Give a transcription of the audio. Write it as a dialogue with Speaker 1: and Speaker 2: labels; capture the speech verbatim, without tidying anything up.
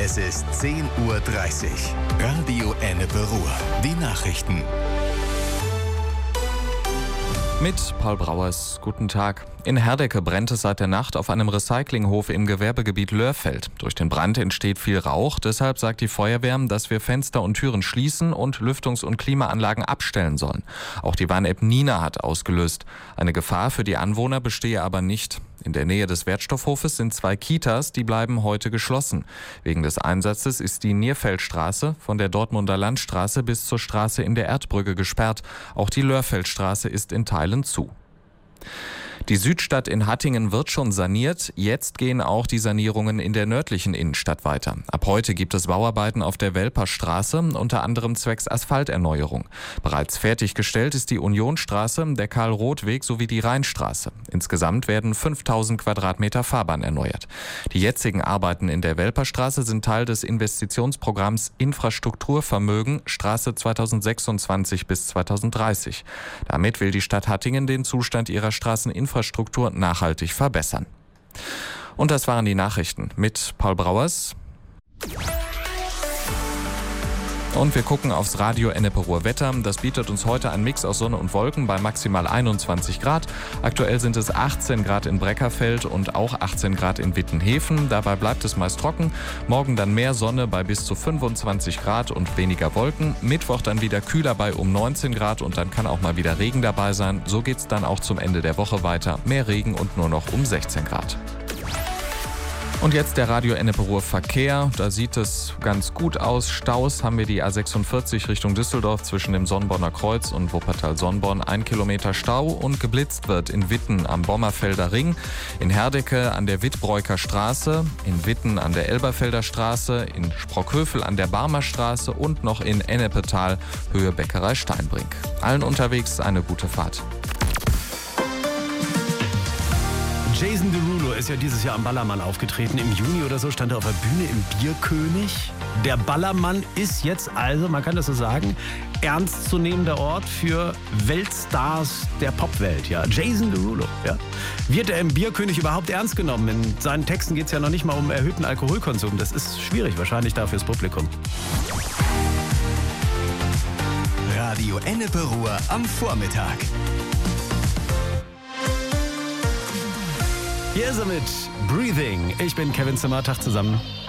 Speaker 1: Es ist zehn Uhr dreißig. Radio Ennepe Ruhr. Die Nachrichten.
Speaker 2: Mit Paul Brauers. Guten Tag. In Herdecke brennt es seit der Nacht auf einem Recyclinghof im Gewerbegebiet Lörfeld. Durch den Brand entsteht viel Rauch. Deshalb sagt die Feuerwehr, dass wir Fenster und Türen schließen und Lüftungs- und Klimaanlagen abstellen sollen. Auch die Warn-App Nina hat ausgelöst. Eine Gefahr für die Anwohner bestehe aber nicht. In der Nähe des Wertstoffhofes sind zwei Kitas, die bleiben heute geschlossen. Wegen des Einsatzes ist die Nierfeldstraße von der Dortmunder Landstraße bis zur Straße in der Erdbrücke gesperrt. Auch die Lörfeldstraße ist in Teilen zu. Die Südstadt in Hattingen wird schon saniert. Jetzt gehen auch die Sanierungen in der nördlichen Innenstadt weiter. Ab heute gibt es Bauarbeiten auf der Welperstraße, unter anderem zwecks Asphalterneuerung. Bereits fertiggestellt ist die Unionstraße, der Karl-Roth-Weg sowie die Rheinstraße. Insgesamt werden fünftausend Quadratmeter Fahrbahn erneuert. Die jetzigen Arbeiten in der Welperstraße sind Teil des Investitionsprogramms Infrastrukturvermögen Straße zweitausendsechsundzwanzig bis zweitausenddreißig. Damit will die Stadt Hattingen den Zustand ihrer Straßeninfrastruktur Infrastruktur nachhaltig verbessern. Und das waren die Nachrichten mit Paul Brauers. Und wir gucken aufs Radio Ennepe Ruhr Wetter. Das bietet uns heute einen Mix aus Sonne und Wolken bei maximal einundzwanzig Grad. Aktuell sind es achtzehn Grad in Breckerfeld und auch achtzehn Grad in Wittenhefen. Dabei bleibt es meist trocken. Morgen dann mehr Sonne bei bis zu fünfundzwanzig Grad und weniger Wolken. Mittwoch dann wieder kühler bei um neunzehn Grad und dann kann auch mal wieder Regen dabei sein. So geht es dann auch zum Ende der Woche weiter. Mehr Regen und nur noch um sechzehn Grad. Und jetzt der Radio Ennepe Ruhr Verkehr. Da sieht es ganz gut aus. Staus haben wir die A sechsundvierzig Richtung Düsseldorf zwischen dem Sonnborner Kreuz und Wuppertal-Sonnborn. Ein Kilometer Stau und geblitzt wird in Witten am Bommerfelder Ring, in Herdecke an der Wittbreuker Straße, in Witten an der Elberfelder Straße, in Sprockhövel an der Barmer Straße und noch in Ennepetal Höhe Bäckerei Steinbrink. Allen unterwegs eine gute Fahrt.
Speaker 3: Jason Derulo ist ja dieses Jahr am Ballermann aufgetreten. Im Juni oder so stand er auf der Bühne im Bierkönig. Der Ballermann ist jetzt also, man kann das so sagen, ernstzunehmender Ort für Weltstars der Popwelt. Ja. Jason Derulo. Ja. Wird er im Bierkönig überhaupt ernst genommen? In seinen Texten geht es ja noch nicht mal um erhöhten Alkoholkonsum. Das ist schwierig wahrscheinlich da fürs Publikum.
Speaker 1: Radio Ennepe Ruhr am Vormittag.
Speaker 3: Hier ist er mit Breathing. Ich bin Kevin Zimmer. Tag zusammen.